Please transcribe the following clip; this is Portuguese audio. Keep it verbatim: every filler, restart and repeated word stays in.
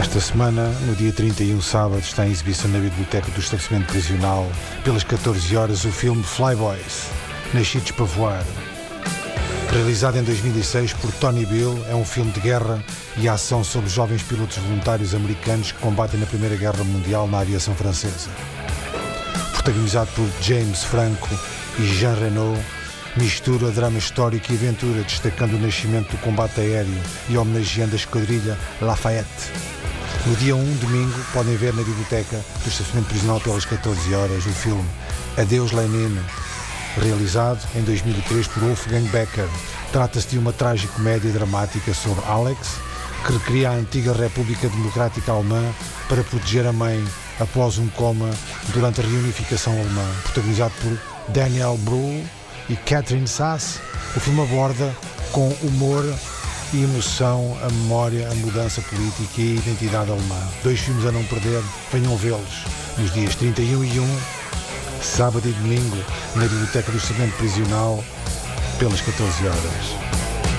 Esta semana, no dia trinta e um, sábado, está em exibição na biblioteca do estabelecimento prisional, pelas catorze horas, o filme Flyboys, Nascidos para Voar. Realizado em dois mil e seis por Tony Bill, é um filme de guerra e ação sobre jovens pilotos voluntários americanos que combatem na Primeira Guerra Mundial na aviação francesa. Protagonizado por James Franco e Jean Reno, mistura drama histórico e aventura, destacando o nascimento do combate aéreo e homenageando a esquadrilha Lafayette. No dia um, domingo, podem ver na biblioteca do estabelecimento prisional pelas catorze horas o filme Adeus Lenin, realizado em dois mil e três por Wolfgang Becker. Trata-se de uma tragicomédia dramática sobre Alex, que recria a antiga República Democrática Alemã para proteger a mãe após um coma durante a reunificação alemã. Protagonizado por Daniel Brühl e Catherine Sass, o filme aborda com humor e emoção a memória, a mudança política e a identidade alemã. Dois filmes a não perder, venham vê-los nos dias trinta e um e um, sábado e domingo, na biblioteca do estabelecimento prisional, pelas catorze horas.